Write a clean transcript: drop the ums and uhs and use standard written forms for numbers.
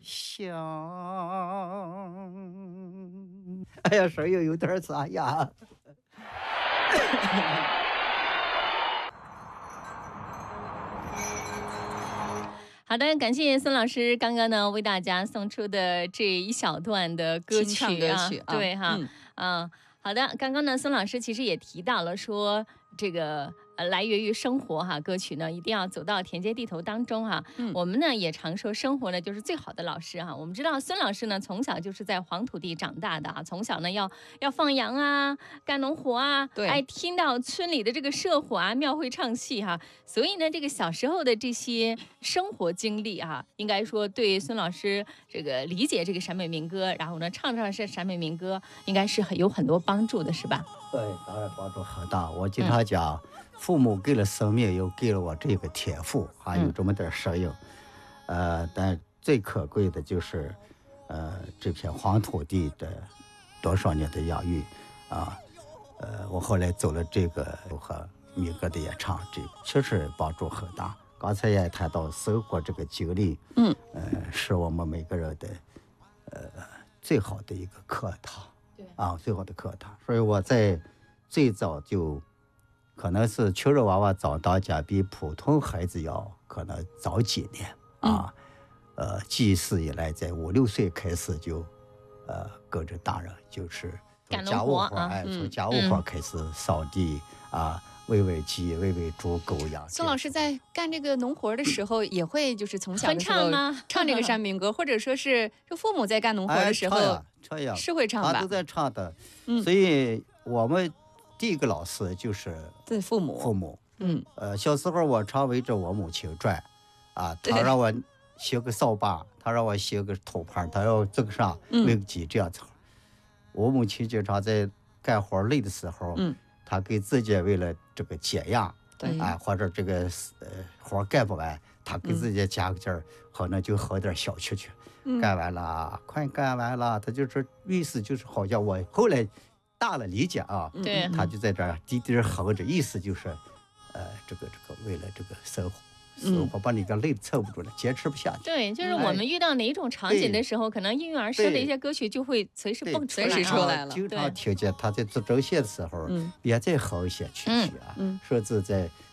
想。哎呀，声音有点沙哑。 好的，感谢孙老师刚刚呢为大家送出的这一小段的歌清唱曲啊， 歌曲啊， 对哈，好的，刚刚呢孙老师其实也提到了说这个来源于生活哈，歌曲呢一定要走到田间地头当中哈。我们呢也常说生活呢就是最好的老师哈。我们知道孙老师呢从小就是在黄土地长大的啊，从小呢要放羊啊，干农活啊， 对， 哎，听到村里的这个社火啊，庙会唱戏哈，所以呢这个小时候的这些生活经历啊，应该说对孙老师这个理解这个陕北民歌，然后呢唱是陕北民歌，应该是有很多帮助的，是吧？ 对，当然帮助很大。我经常讲，父母给了生命，又给了我这个天赋，还有这么点适应。但最可贵的就是，这片黄土地的多少年的养育啊。我后来走了这个和民歌的演唱，这确实帮助很大。刚才也谈到生活这个经历，是我们每个人的最好的一个课堂。最好的课堂。所以我在最早就可能是穷人娃娃早当家，比普通孩子要可能早几年啊。记事以来，在5、6岁开始就跟着大人就是从家务活，从家务活开始扫地啊。喂鸡、喂猪、狗羊。 孙老师在干这个农活的时候，也会就是从小的时候唱这个陕北民歌，或者说是这父母在干农活的时候， 唱呀， 是会唱吧？ 他都在唱的。所以我们第一个老师就是对父母。 小时候我常围着我母亲转啊，他让我学个扫把，他让我学个头盘，他要这个啥喂个鸡这样子。我母亲经常在干活累的时候，他给自己为了这个解压，或者这个活干不完，他给自己加个劲儿，可能就喝点小曲曲，干完了，快干完了，他就是意思就是好像我后来大了理解啊，他就在这儿滴滴哼着，意思就是，这个为了这个生活把你给累得撑不住了，坚持不下去。 对，就是我们遇到哪一种场景的时候，可能应运而生的一些歌曲就会随时蹦出来了。 经常听见他在做针线的时候，也在哼一些曲曲啊，甚至在